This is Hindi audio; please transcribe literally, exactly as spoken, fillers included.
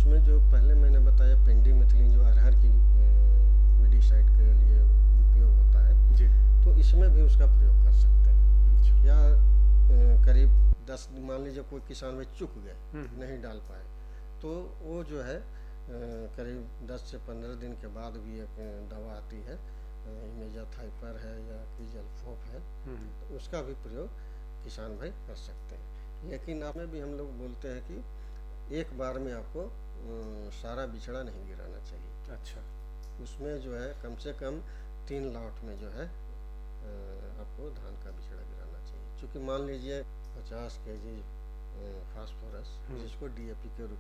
उसमें जो पहले मैंने बताया पेंडी मिथिलीन जो अरहर की वीडिसाइड के लिए उपयोग होता है जी, तो इसमें भी उसका प्रयोग कर सकते हैं। या करीब दस मान लीजिए कोई किसान में चूक गए, नहीं डाल पाए, तो वो जो है करीब दस से पंद्रह दिन के बाद भी एक दवा आती है, इमेजाथाइपर है या क्विजलफोप है, तो उसका भी प्रयोग किसान भाई कर सकते हैं। लेकिन आप में भी हम लोग बोलते हैं कि एक बार में आपको सारा बिछड़ा नहीं गिराना चाहिए। अच्छा, उसमें जो है कम से कम तीन लाख में जो है आपको धान का बिछड़ा गिराना चाहिए। क्योंकि मान लीजिए पचास के जी फास्फोरस जिसको डी ए पी के रूप